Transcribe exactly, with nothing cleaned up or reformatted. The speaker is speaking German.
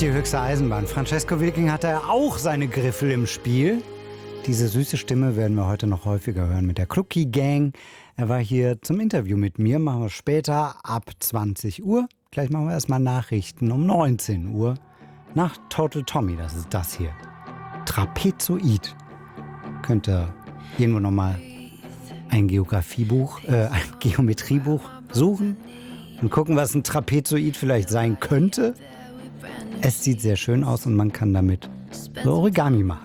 Die höchste Eisenbahn. Francesco Wilking hatte auch seine Griffel im Spiel. Diese süße Stimme werden wir heute noch häufiger hören mit der Klucki Gang. Er war hier zum Interview mit mir, machen wir später ab zwanzig Uhr. Gleich machen wir erstmal Nachrichten um neunzehn Uhr. Nach Total Tommy, das ist das hier. Trapezoid. Könnt ihr irgendwo nochmal ein Geografiebuch, äh, ein Geometriebuch suchen und gucken, was ein Trapezoid vielleicht sein könnte. Es sieht sehr schön aus und man kann damit so Origami machen.